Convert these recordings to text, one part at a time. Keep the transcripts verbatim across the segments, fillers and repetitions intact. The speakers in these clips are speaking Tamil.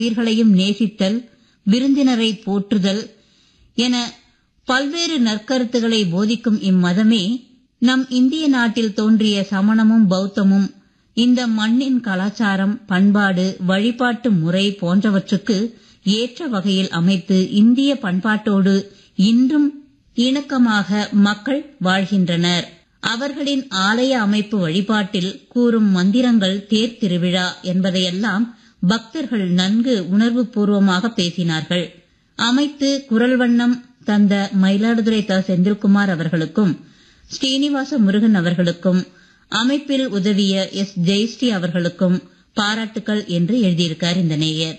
உயிர்களையும் நேசித்தல், விருந்தினரை போற்றுதல் என பல்வேறு நற்கருத்துக்களை போதிக்கும் இம்மதமே நம் இந்திய நாட்டில் தோன்றிய சமணமும் பௌத்தமும் இந்த மண்ணின் கலாச்சாரம், பண்பாடு, வழிபாட்டு முறை போன்றவற்றுக்கு ஏற்ற வகையில் அமைத்து இந்திய பண்பாட்டோடு இன்றும் இணக்கமாக மக்கள் வாழ்கின்றனர். அவர்களின் ஆலய அமைப்பு வழிபாட்டில் கூறும் மந்திரங்கள், தேர் திருவிழா என்பதையெல்லாம் பக்தர்கள் நன்கு உணர்வு பூர்வமாக பேசினார்கள். அமைத்து குரல் வண்ணம் தந்த மயிலாடுதுறை த. செந்தில்குமார் அவர்களுக்கும், ஸ்ரீனிவாச முருகன் அவர்களுக்கும், அமைப்பில் உதவிய எஸ். ஜெயஸ்ரீ அவர்களுக்கும் பாராட்டுக்கள் என்று எழுதியிருக்கார் இந்த நேயர்.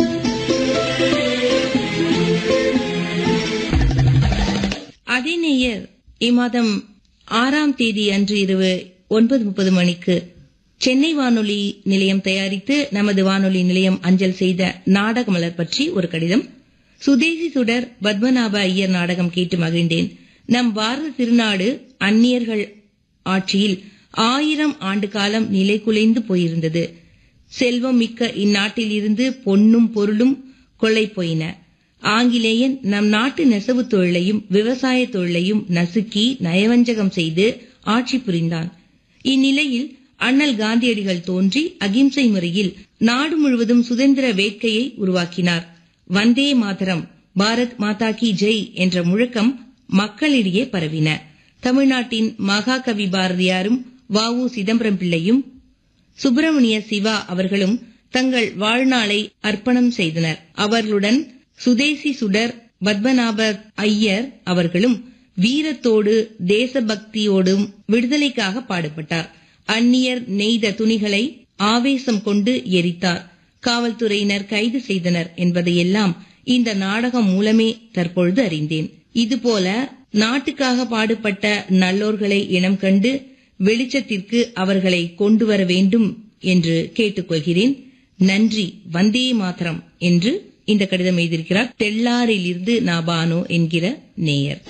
அதே நேயர் இம்மாதம் ஆறாம் தேதி அன்று இரவு ஒன்பது முப்பது மணிக்கு சென்னை வானொலி நிலையம் தயாரித்து நமது வானொலி நிலையம் அஞ்சல் செய்த நாடக மலர் பற்றி ஒரு கடிதம். சுதேசி சுடர் பத்மநாப ஐயர் நாடகம் கேட்டு மகிழ்ந்தேன். நம் பாரத திருநாடு அந்நியர்கள் ஆட்சியில் ஆயிரம் ஆண்டு காலம் நிலை குலைந்து போயிருந்தது. செல்வம் மிக்க இந்நாட்டில் இருந்து பொன்னும் பொருளும் கொள்ளை போயின. ஆங்கிலேயன் நம் நாட்டு நெசவு தொழிலையும் விவசாய தொழிலையும் நசுக்கி நயவஞ்சகம் செய்து ஆட்சி புரிந்தான். இந்நிலையில் அண்ணல் காந்தியடிகள் தோன்றி அகிம்சை முறையில் நாடு முழுவதும் சுதந்திர வேட்கையை உருவாக்கினார். வந்தே மாதரம், பாரத் மாதா கி ஜெய் என்ற முழக்கம் மக்களிடையே பரவின. தமிழ்நாட்டின் மகாகவி பாரதியாரும் வ உ சிதம்பரம் பிள்ளையும் சுப்பிரமணிய சிவா அவர்களும் தங்கள் வாழ்நாளை அர்ப்பணம் செய்தனர். அவர்களுடன் சுதேசி சுடர் பத்மநாப ஐயர் அவர்களும் வீரத்தோடு தேசபக்தியோடும் விடுதலைக்காக பாடுபட்டார். அந்நியர் நெய்த துணிகளை ஆவேசம் கொண்டு எரித்தார். காவல்துறையினர் கைது செய்தனர் என்பதையெல்லாம் இந்த நாடகம் மூலமே தற்பொழுது அறிந்தேன். இதுபோல நாட்டுக்காக பாடுபட்ட நல்லோர்களை இனம் கண்டு வெளிச்சத்திற்கு அவர்களை கொண்டு வர வேண்டும் என்று கேட்டுக்கொள்கிறேன். நன்றி, வந்தே மாதரம் என்று இந்த கடிதம் எழுதியிருக்கிறார் தெள்ளாரிலிருந்து நாபானோ என்கிற நேயர்.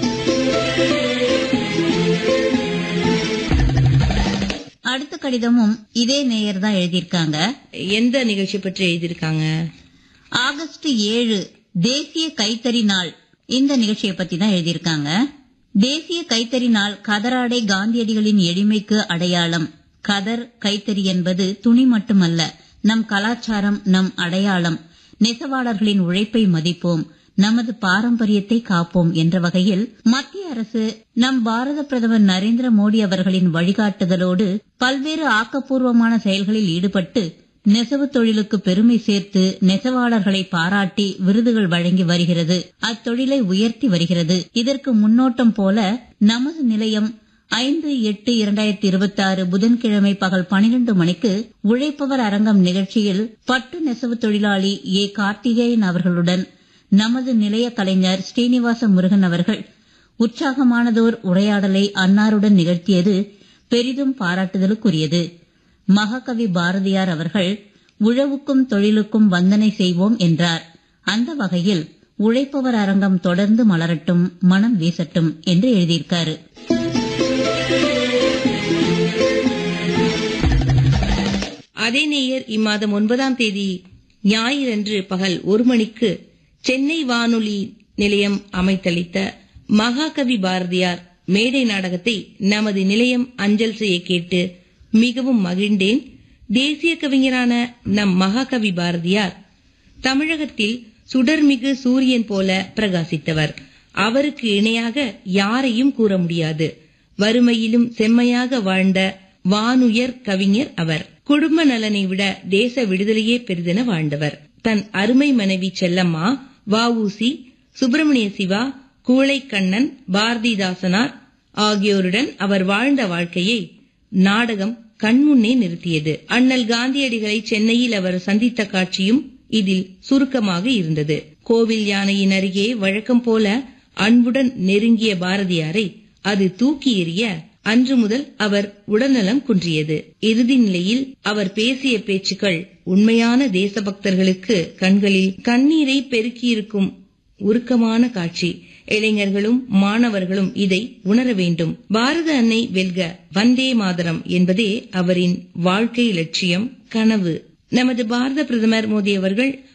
அடுத்த கடிதமும் இதே நேயர் தான் எழுதியிருக்காங்க. எந்த நிகழ்ச்சி பற்றி எழுதியிருக்காங்க? ஆகஸ்ட் ஏழு தேசிய கைத்தறி நாள். இந்த நிகழ்ச்சியை பத்தி தான் எழுதியிருக்காங்க. தேசிய கைத்தறி நாள் கதராடை காந்தியடிகளின் எளிமைக்கு அடையாளம். கதர் கைத்தறி என்பது துணி மட்டுமல்ல, நம் கலாச்சாரம், நம் அடையாளம். நெசவாளர்களின் உழைப்பை மதிப்போம், நமது பாரம்பரியத்தை காப்போம் என்ற வகையில் மத்திய அரசு நம் பாரத பிரதமர் நரேந்திர மோடி அவர்களின் வழிகாட்டுதலோடு பல்வேறு ஆக்கப்பூர்வமான செயல்களில் ஈடுபட்டு நெசவு தொழிலுக்கு பெருமை சேர்த்து நெசவாளர்களை பாராட்டி விருதுகள் வழங்கி வருகிறது. அத்தொழிலை உயர்த்தி வருகிறது. இதற்கு முன்னோட்டம் போல நமது நிலையம் ஐந்து எட்டு இரண்டாயிரத்தி இருபத்தி ஆறு புதன்கிழமை பகல் பனிரெண்டு மணிக்கு உழைப்பவர் அரங்கம் நிகழ்ச்சியில் பட்டு நெசவு தொழிலாளி ஏ கார்த்திகேயன் அவர்களுடன் நமது நிலைய கலைஞர் ஸ்ரீனிவாச முருகன் அவர்கள் உற்சாகமானதோர் உரையாடலை அன்னாருடன் நிகழ்த்தியது பெரிதும் பாராட்டுதலுக்குரியது. மகாகவி பாரதியார் அவர்கள் உழவுக்கும் தொழிலுக்கும் வந்தனை செய்வோம் என்றார். அந்த வகையில் உழைப்பவர் அரங்கம் தொடர்ந்து மலரட்டும், மனம் வீசட்டும் என்று எழுதியிருக்காரு. அதே நேயர் இம்மாதம் ஒன்பதாம் தேதி ஞாயிறன்று பகல் ஒரு மணிக்கு சென்னை வானொலி நிலையம் அமைத்தளித்த மகாகவி பாரதியார் மேடை நாடகத்தை நமது நிலையம் அஞ்சல் செய்ய கேட்டு மிகவும் மகிழ்ந்தேன். தேசிய கவிஞரான நம் மகாகவி பாரதியார் தமிழகத்தில் சுடர்மிகு சூரியன் போல பிரகாசித்தவர். அவருக்கு இணையாக யாரையும் கூற முடியாது. வறுமையிலும் செம்மையாக வாழ்ந்த வானுயர் கவிஞர் அவர். குடும்ப நலனை விட தேச விடுதலையே பெரிதென வாழ்ந்தவர். தன் அருமை மனைவி செல்லம்மா, வ உ சி, சுப்பிரமணிய சிவா, கூழைக்கண்ணன், பாரதிதாசனார் ஆகியோருடன் அவர் வாழ்ந்த வாழ்க்கையை நாடகம் கண்முன்னே நிறுத்தியது. அண்ணல் காந்தியடிகளை சென்னையில் அவர் சந்தித்த காட்சியும் இதில் சுருக்கமாக இருந்தது. கோவில் யானையின் அருகே வழக்கம் போல அன்புடன் நெருங்கிய பாரதியாரை அது தூக்கி எறிய அன்று முதல் அவர் உடல்நலம் குன்றியது. இறுதி நிலையில் அவர் பேசிய பேச்சுக்கள் உண்மையான தேசபக்தர்களுக்கு கண்களில் கண்ணீரை பெருக்கியிருக்கும் உருக்கமான காட்சி. இளைஞர்களும் மாணவர்களும் இதை உணர வேண்டும். பாரத அன்னை வெல்க, வந்தே மாதரம் என்பதே அவரின் வாழ்க்கை லட்சியம், கனவு. நமது பாரத பிரதமர் மோடி அவர்கள்